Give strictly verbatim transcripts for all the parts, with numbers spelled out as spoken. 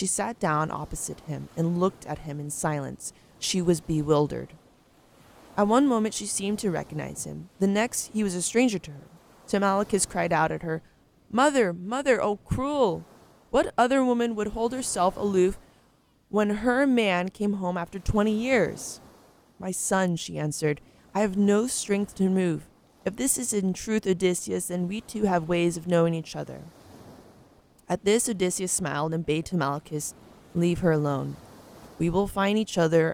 She sat down opposite him and looked at him in silence. She was bewildered. At one moment she seemed to recognize him. The next he was a stranger to her. Telemachus cried out at her, "Mother, mother, oh cruel! What other woman would hold herself aloof when her man came home after twenty years?" "My son," she answered, "I have no strength to move. If this is in truth Odysseus, then we two have ways of knowing each other." At this Odysseus smiled and bade Telemachus leave her alone. "We will find each other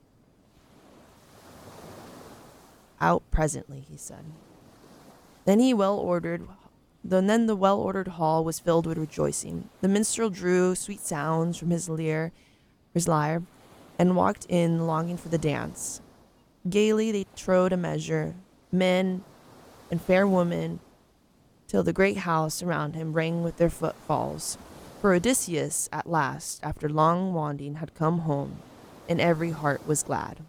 out presently," he said. Then he well ordered then the well ordered hall was filled with rejoicing. The minstrel drew sweet sounds from his lyre his lyre and walked in longing for the dance. Gaily they trode a measure, men and fair women, till the great house around him rang with their footfalls. For Odysseus, at last, after long wandering, had come home, and every heart was glad.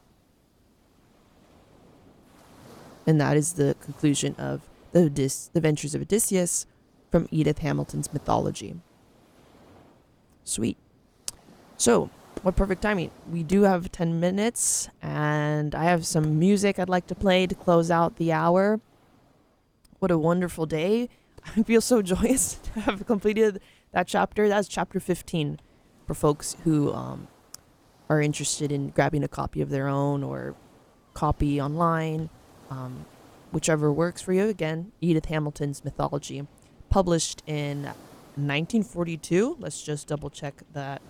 And that is the conclusion of the, Odys- the Adventures of Odysseus from Edith Hamilton's mythology. Sweet. So, what perfect timing. We do have ten minutes, and I have some music I'd like to play to close out the hour. What a wonderful day. I feel so joyous to have completed that chapter. That's chapter fifteen for folks who um, are interested in grabbing a copy of their own or copy online, um, whichever works for you. Again, Edith Hamilton's mythology, published in nineteen forty-two. Let's just double check that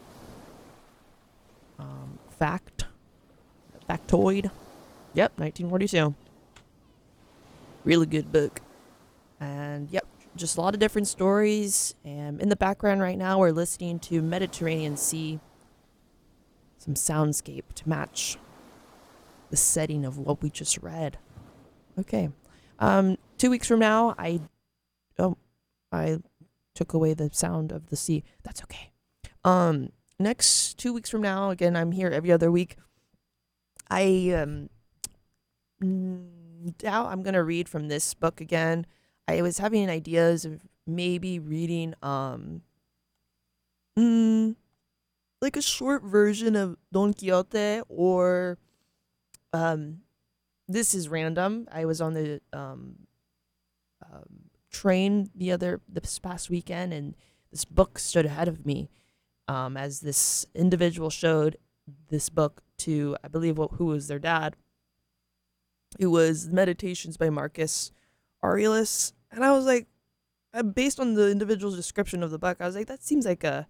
um, fact, factoid. Yep, nineteen forty-two. Really good book. And yep, just a lot of different stories. And in the background right now, we're listening to Mediterranean Sea, some soundscape to match the setting of what we just read. Okay. Um, two weeks from now, I oh, I took away the sound of the sea. That's okay. Um, next two weeks from now, again, I'm here every other week. I um doubt I'm gonna read from this book again. I was having ideas of maybe reading um mm, like a short version of Don Quixote, or um this is random. I was on the um, um train the other this past weekend, and this book stood ahead of me um as this individual showed this book to, I believe, what who was their dad. It was Meditations by Marcus Aurelius. And I was like, uh, based on the individual's description of the book, I was like, that seems like a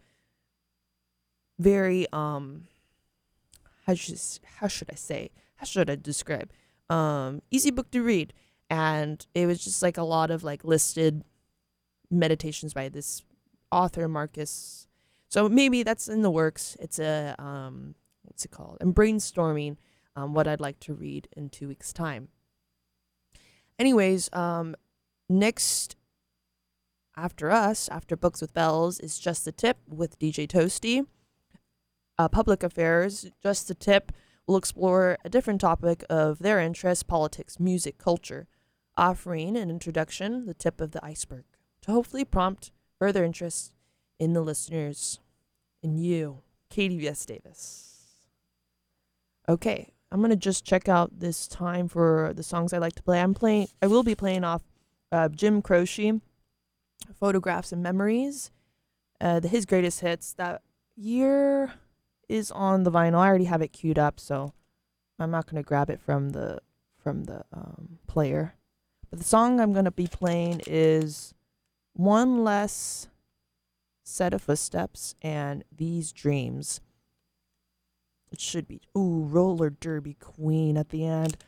very, um, how should, how should I say, how should I describe, um, easy book to read. And it was just like a lot of like listed meditations by this author, Marcus. So maybe that's in the works. It's a, um, what's it called? I'm brainstorming um, what I'd like to read in two weeks' time. Anyways, um, next after us, after Books with Bells, is Just the Tip with D J Toasty. Uh, Public Affairs, Just the Tip will explore a different topic of their interest: politics, music, culture, offering an introduction, the tip of the iceberg, to hopefully prompt further interest in the listeners, in you, Katie V S Davis. Okay, I'm gonna just check out this time for the songs I like to play. I'm playing. I will be playing off uh, Jim Croce, Photographs and Memories, uh, the his greatest hits. That year is on the vinyl. I already have it queued up, so I'm not gonna grab it from the from the um, player. But the song I'm gonna be playing is One Less Set of Footsteps and These Dreams. It should be. Ooh, Roller Derby Queen at the end.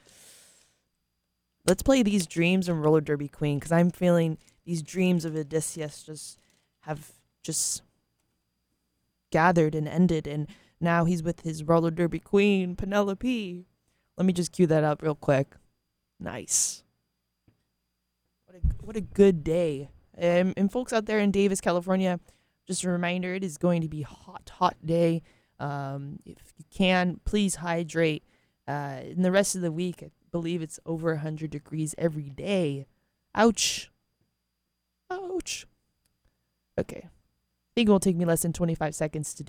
Let's play These Dreams and Roller Derby Queen, because I'm feeling these dreams of Odysseus just have just gathered and ended, and now he's with his Roller Derby Queen, Penelope. Let me just cue that up real quick. Nice. What a, what a good day. Um, and folks out there in Davis, California, just a reminder, it is going to be a hot, hot day. Um, if you can, please hydrate. Uh, in the rest of the week, I believe it's over one hundred degrees every day. Ouch. Ouch. Okay. I think it will take me less than twenty-five seconds to do.